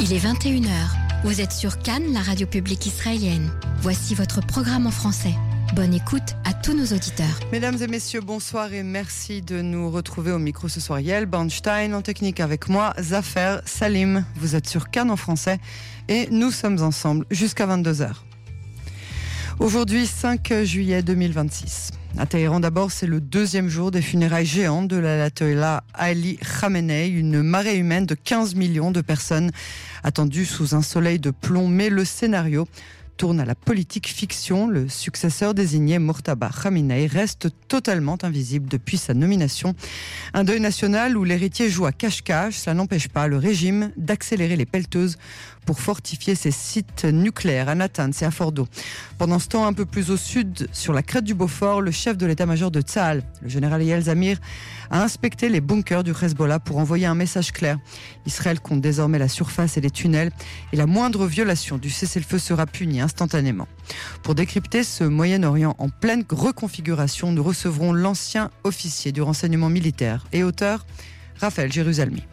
Il est 21h. Vous êtes sur Cannes, la radio publique israélienne. Voici votre programme en français. Bonne écoute à tous nos auditeurs. Mesdames et messieurs, bonsoir et merci de nous retrouver au micro ce soir. Yael Bernstein en technique avec moi, Zafer Salim. Vous êtes sur Cannes en français et nous sommes ensemble jusqu'à 22h. Aujourd'hui, 5 juillet 2026. À Téhéran d'abord, c'est le deuxième jour des funérailles géantes de l'ayatollah Ali Khamenei, une marée humaine de 15 millions de personnes attendues sous un soleil de plomb. Mais le scénario tourne à la politique fiction. Le successeur désigné, Mojtaba Khamenei, reste totalement invisible depuis sa nomination. Un deuil national où l'héritier joue à cache-cache. Cela n'empêche pas le régime d'accélérer les pelleteuses pour fortifier ses sites nucléaires à Natanz et à Fordo. Pendant ce temps, un peu plus au sud, sur la crête du Beaufort, le chef de l'état-major de Tsahal, le général Eyal Zamir, a inspecté les bunkers du Hezbollah pour envoyer un message clair. Israël compte désormais la surface et les tunnels et la moindre violation du cessez-le-feu sera punie instantanément. Pour décrypter ce Moyen-Orient en pleine reconfiguration, nous recevrons l'ancien officier du renseignement militaire et auteur, Raphaël Jérusalemi.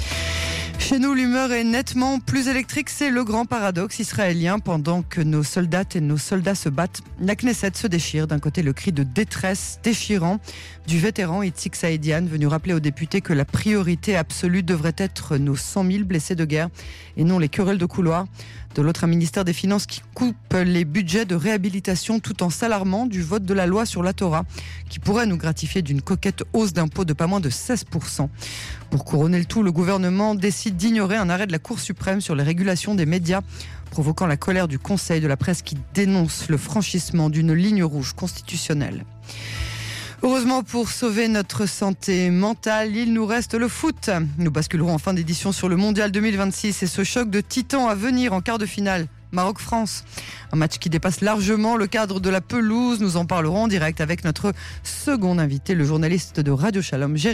Chez nous, l'humeur est nettement plus électrique. C'est le grand paradoxe israélien. Pendant que nos soldates et nos soldats se battent, la Knesset se déchire. D'un côté, le cri de détresse déchirant du vétéran Itzik Saïdian, venu rappeler aux députés que la priorité absolue devrait être nos 100 000 blessés de guerre et non les querelles de couloir. De l'autre, un ministère des Finances qui coupe les budgets de réhabilitation tout en s'alarmant du vote de la loi sur la Torah qui pourrait nous gratifier d'une coquette hausse d'impôts de pas moins de 16%. Pour couronner le tout, le gouvernement décide d'ignorer un arrêt de la Cour suprême sur les régulations des médias, provoquant la colère du Conseil de la presse qui dénonce le franchissement d'une ligne rouge constitutionnelle. Heureusement, pour sauver notre santé mentale, il nous reste le foot. Nous basculerons en fin d'édition sur le Mondial 2026 et ce choc de titans à venir en quart de finale. Maroc-France, un match qui dépasse largement le cadre de la pelouse. Nous en parlerons en direct avec notre second invité, le journaliste de Radio Shalom,